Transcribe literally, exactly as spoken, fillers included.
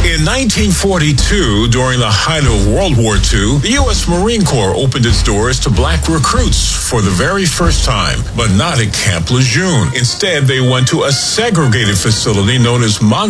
In nineteen forty-two, during the height of World War Two, the U S Marine Corps opened its doors to black recruits for the very first time, but not at Camp Lejeune. Instead, they went to a segregated facility known as Mont